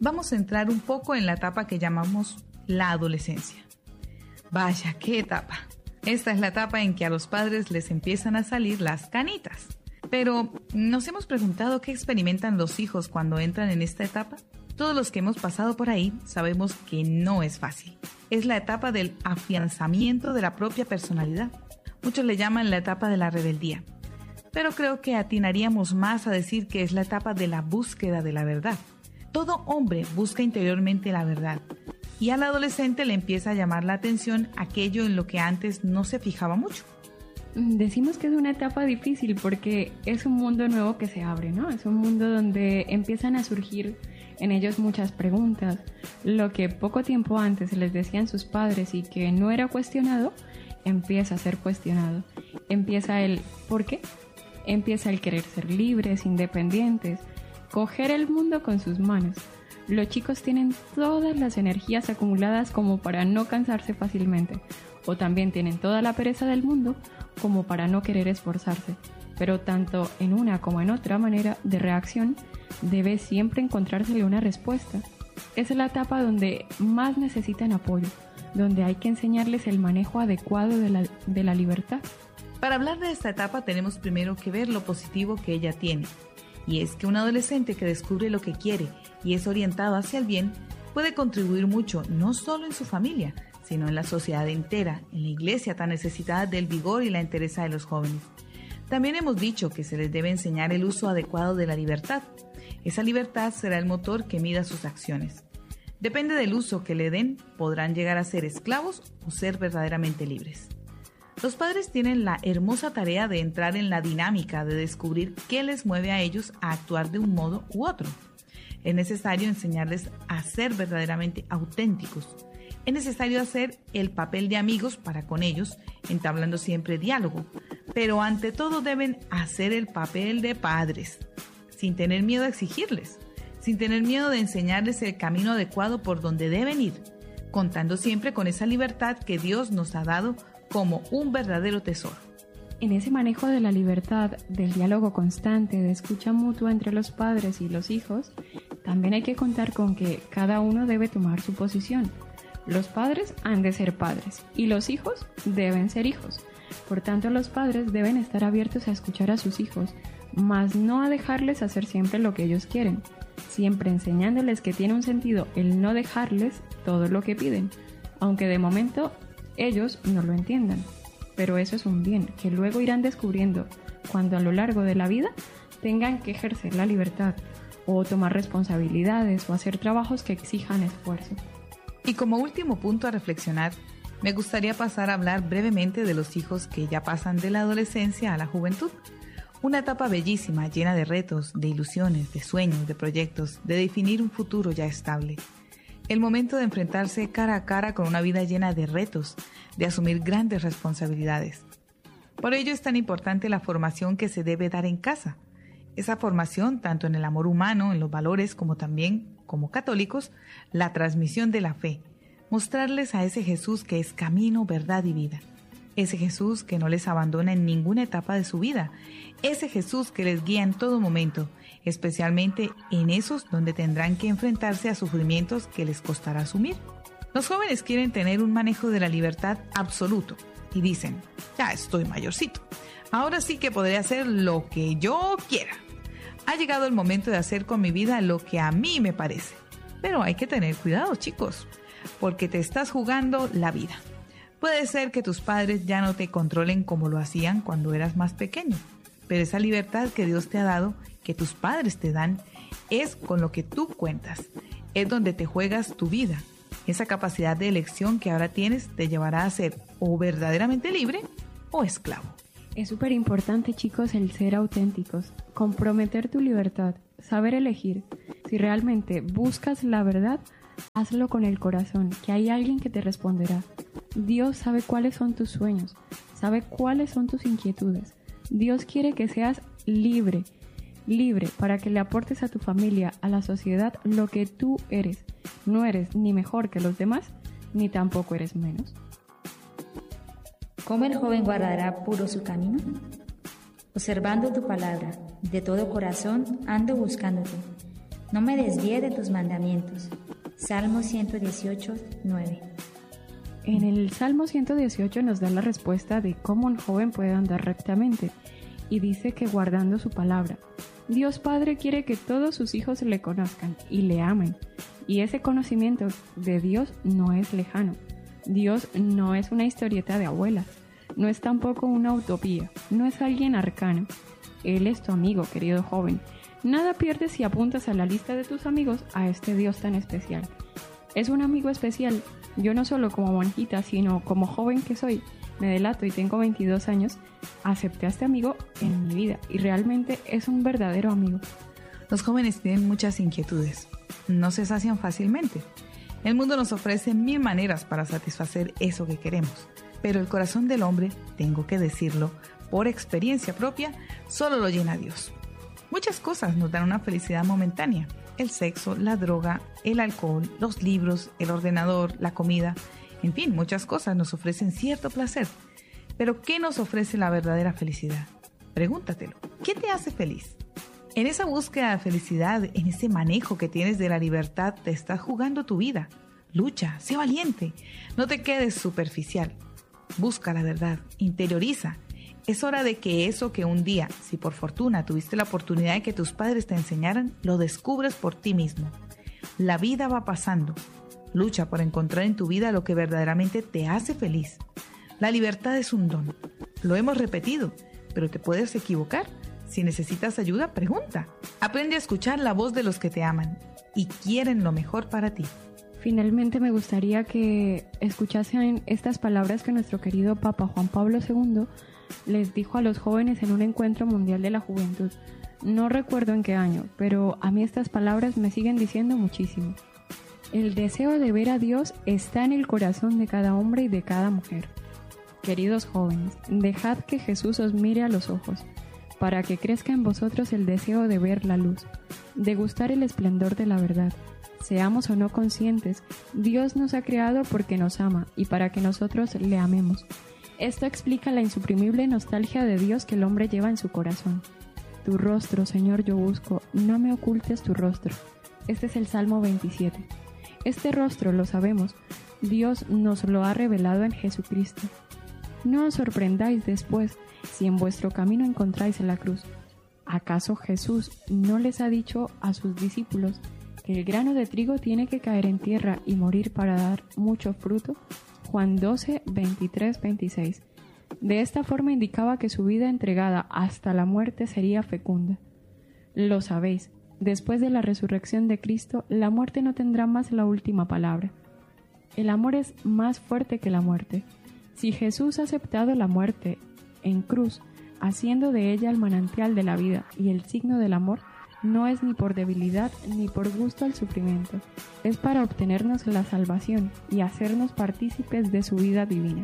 vamos a entrar un poco en la etapa que llamamos la adolescencia. Vaya, qué etapa. Esta es la etapa en que a los padres les empiezan a salir las canitas. Pero, ¿nos hemos preguntado qué experimentan los hijos cuando entran en esta etapa? Todos los que hemos pasado por ahí sabemos que no es fácil. Es la etapa del afianzamiento de la propia personalidad. Muchos le llaman la etapa de la rebeldía. Pero creo que atinaríamos más a decir que es la etapa de la búsqueda de la verdad. Todo hombre busca interiormente la verdad. Y al adolescente le empieza a llamar la atención aquello en lo que antes no se fijaba mucho. Decimos que es una etapa difícil porque es un mundo nuevo que se abre, ¿no? Es un mundo donde empiezan a surgir en ellos muchas preguntas. Lo que poco tiempo antes les decían sus padres y que no era cuestionado, empieza a ser cuestionado. Empieza el ¿por qué? Empieza el querer ser libres, independientes, coger el mundo con sus manos. Los chicos tienen todas las energías acumuladas como para no cansarse fácilmente, o también tienen toda la pereza del mundo como para no querer esforzarse. Pero tanto en una como en otra manera de reacción debe siempre encontrársele una respuesta. Es la etapa donde más necesitan apoyo, donde hay que enseñarles el manejo adecuado de la libertad. Para hablar de esta etapa tenemos primero que ver lo positivo que ella tiene. Y es que un adolescente que descubre lo que quiere y es orientado hacia el bien puede contribuir mucho, no solo en su familia, sino en la sociedad entera, en la iglesia tan necesitada del vigor y la entereza de los jóvenes. También hemos dicho que se les debe enseñar el uso adecuado de la libertad. Esa libertad será el motor que mida sus acciones. Depende del uso que le den, podrán llegar a ser esclavos o ser verdaderamente libres. Los padres tienen la hermosa tarea de entrar en la dinámica de descubrir qué les mueve a ellos a actuar de un modo u otro. Es necesario enseñarles a ser verdaderamente auténticos. Es necesario hacer el papel de amigos para con ellos, entablando siempre diálogo. Pero ante todo deben hacer el papel de padres, sin tener miedo a exigirles, sin tener miedo de enseñarles el camino adecuado por donde deben ir, contando siempre con esa libertad que Dios nos ha dado como un verdadero tesoro. En ese manejo de la libertad, del diálogo constante, de escucha mutua entre los padres y los hijos, también hay que contar con que cada uno debe tomar su posición. Los padres han de ser padres y los hijos deben ser hijos. Por tanto, los padres deben estar abiertos a escuchar a sus hijos, mas no a dejarles hacer siempre lo que ellos quieren, siempre enseñándoles que tiene un sentido el no dejarles todo lo que piden, aunque de momento ellos no lo entiendan. Pero eso es un bien que luego irán descubriendo cuando a lo largo de la vida tengan que ejercer la libertad o tomar responsabilidades o hacer trabajos que exijan esfuerzo. Y como último punto a reflexionar, me gustaría pasar a hablar brevemente de los hijos que ya pasan de la adolescencia a la juventud. Una etapa bellísima, llena de retos, de ilusiones, de sueños, de proyectos, de definir un futuro ya estable. El momento de enfrentarse cara a cara con una vida llena de retos, de asumir grandes responsabilidades. Por ello es tan importante la formación que se debe dar en casa. Esa formación, tanto en el amor humano, en los valores, como también, como católicos, la transmisión de la fe. Mostrarles a ese Jesús que es camino, verdad y vida. Ese Jesús que no les abandona en ninguna etapa de su vida. Ese Jesús que les guía en todo momento, especialmente en esos donde tendrán que enfrentarse a sufrimientos que les costará asumir. Los jóvenes quieren tener un manejo de la libertad absoluto y dicen, ya estoy mayorcito, ahora sí que podré hacer lo que yo quiera. Ha llegado el momento de hacer con mi vida lo que a mí me parece. Pero hay que tener cuidado, chicos, porque te estás jugando la vida. Puede ser que tus padres ya no te controlen como lo hacían cuando eras más pequeño, pero esa libertad que Dios te ha dado, que tus padres te dan, es con lo que tú cuentas. Es donde te juegas tu vida. Esa capacidad de elección que ahora tienes te llevará a ser o verdaderamente libre o esclavo. Es súper importante, chicos, el ser auténticos, comprometer tu libertad, saber elegir. Si realmente buscas la verdad, hazlo con el corazón, que hay alguien que te responderá. Dios sabe cuáles son tus sueños, sabe cuáles son tus inquietudes. Dios quiere que seas libre para que le aportes a tu familia, a la sociedad, lo que tú eres. No eres ni mejor que los demás, ni tampoco eres menos. ¿Cómo el joven guardará puro su camino? Observando tu palabra, de todo corazón ando buscándote. No me desvíe de tus mandamientos. Salmo 118, 9. En el Salmo 118 nos da la respuesta de cómo un joven puede andar rectamente, y dice que guardando su palabra. Dios Padre quiere que todos sus hijos le conozcan y le amen, y ese conocimiento de Dios no es lejano. Dios no es una historieta de abuelas, no es tampoco una utopía, no es alguien arcano. Él es tu amigo, querido joven. Nada pierdes si apuntas a la lista de tus amigos a este Dios tan especial. Es un amigo especial. Yo no solo como monjita, sino como joven que soy, me delato y tengo 22 años, acepté a este amigo en mi vida y realmente es un verdadero amigo. Los jóvenes tienen muchas inquietudes, no se sacian fácilmente. El mundo nos ofrece 1000 maneras para satisfacer eso que queremos, pero el corazón del hombre, tengo que decirlo, por experiencia propia, solo lo llena Dios. Muchas cosas nos dan una felicidad momentánea: el sexo, la droga, el alcohol, los libros, el ordenador, la comida, en fin, muchas cosas nos ofrecen cierto placer. Pero ¿qué nos ofrece la verdadera felicidad? Pregúntatelo. ¿Qué te hace feliz? En esa búsqueda de felicidad, en ese manejo que tienes de la libertad, te estás jugando tu vida. Lucha, sé valiente, no te quedes superficial. Busca la verdad, interioriza. Es hora de que eso que un día, si por fortuna tuviste la oportunidad de que tus padres te enseñaran, lo descubres por ti mismo. La vida va pasando. Lucha por encontrar en tu vida lo que verdaderamente te hace feliz. La libertad es un don. Lo hemos repetido, pero te puedes equivocar. Si necesitas ayuda, pregunta. Aprende a escuchar la voz de los que te aman y quieren lo mejor para ti. Finalmente me gustaría que escuchasen estas palabras que nuestro querido Papa Juan Pablo II les dijo a los jóvenes en un encuentro mundial de la juventud. No recuerdo en qué año, pero a mí estas palabras me siguen diciendo muchísimo. El deseo de ver a Dios está en el corazón de cada hombre y de cada mujer. Queridos jóvenes, dejad que Jesús os mire a los ojos, para que crezca en vosotros el deseo de ver la luz, de gustar el esplendor de la verdad. Seamos o no conscientes, Dios nos ha creado porque nos ama y para que nosotros le amemos. Esto explica la insuprimible nostalgia de Dios que el hombre lleva en su corazón. Tu rostro, Señor, yo busco, no me ocultes tu rostro. Este es el Salmo 27. Este rostro, lo sabemos, Dios nos lo ha revelado en Jesucristo. No os sorprendáis después si en vuestro camino encontráis la cruz. ¿Acaso Jesús no les ha dicho a sus discípulos que el grano de trigo tiene que caer en tierra y morir para dar mucho fruto? Juan 12, 23, 26. De esta forma indicaba que su vida entregada hasta la muerte sería fecunda. Lo sabéis, después de la resurrección de Cristo, la muerte no tendrá más la última palabra. El amor es más fuerte que la muerte. Si Jesús ha aceptado la muerte en cruz, haciendo de ella el manantial de la vida y el signo del amor, no es ni por debilidad ni por gusto al sufrimiento, es para obtenernos la salvación y hacernos partícipes de su vida divina.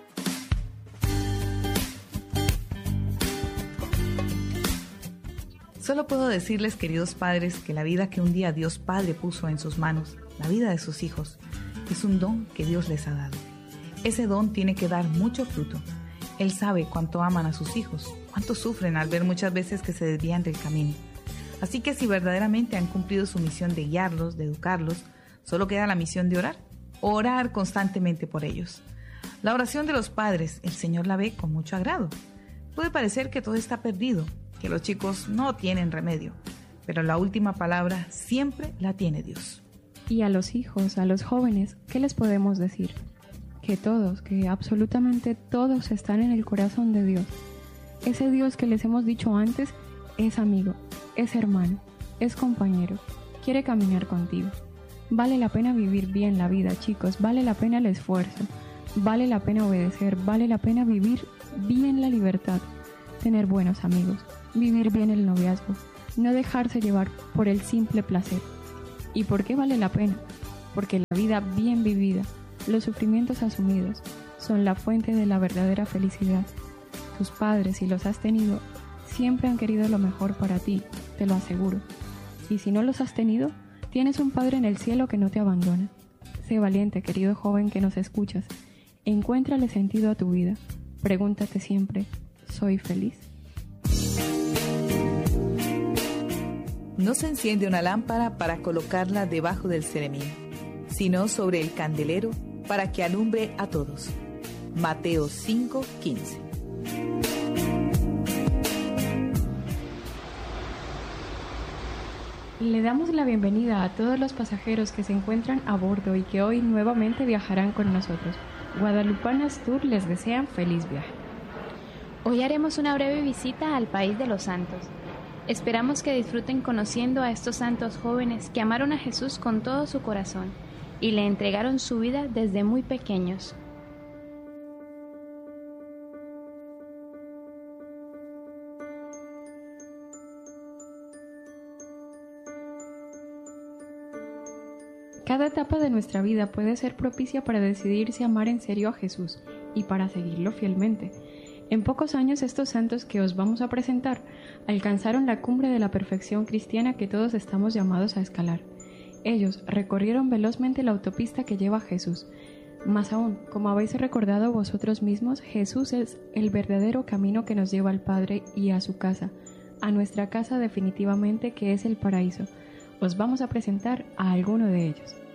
Solo puedo decirles, queridos padres, que la vida que un día Dios Padre puso en sus manos, la vida de sus hijos, es un don que Dios les ha dado. Ese don tiene que dar mucho fruto. Él sabe cuánto aman a sus hijos, cuánto sufren al ver muchas veces que se desvían del camino. Así que si verdaderamente han cumplido su misión de guiarlos, de educarlos, solo queda la misión de orar. Orar constantemente por ellos. La oración de los padres, el Señor la ve con mucho agrado. Puede parecer que todo está perdido, que los chicos no tienen remedio, pero la última palabra siempre la tiene Dios. Y a los hijos, a los jóvenes, ¿qué les podemos decir? Que todos, que absolutamente todos están en el corazón de Dios. Ese Dios que les hemos dicho antes es amigo, es hermano, es compañero, quiere caminar contigo. Vale la pena vivir bien la vida, chicos, vale la pena el esfuerzo, vale la pena obedecer, vale la pena vivir bien la libertad, tener buenos amigos, vivir bien el noviazgo, no dejarse llevar por el simple placer. ¿Y por qué vale la pena? Porque la vida bien vivida, los sufrimientos asumidos, son la fuente de la verdadera felicidad. Tus padres, si los has tenido, siempre han querido lo mejor para ti, te lo aseguro. Y si no los has tenido, tienes un Padre en el cielo que no te abandona. Sé valiente, querido joven que nos escuchas. Encuéntrale sentido a tu vida. Pregúntate siempre, ¿soy feliz? no se enciende una lámpara para colocarla debajo del ceremín, sino sobre el candelero para que alumbre a todos. Mateo 5:15. Le damos la bienvenida a todos los pasajeros que se encuentran a bordo y que hoy nuevamente viajarán con nosotros. Guadalupanas Tour les desean feliz viaje. Hoy haremos una breve visita al país de los santos. Esperamos que disfruten conociendo a estos santos jóvenes que amaron a Jesús con todo su corazón y le entregaron su vida desde muy pequeños. Cada etapa de nuestra vida puede ser propicia para decidir si amar en serio a Jesús y para seguirlo fielmente. En pocos años estos santos que os vamos a presentar alcanzaron la cumbre de la perfección cristiana que todos estamos llamados a escalar. Ellos recorrieron velozmente la autopista que lleva a Jesús. Más aún, como habéis recordado vosotros mismos, Jesús es el verdadero camino que nos lleva al Padre y a su casa, a nuestra casa definitivamente, que es el paraíso. Os vamos a presentar a alguno de ellos.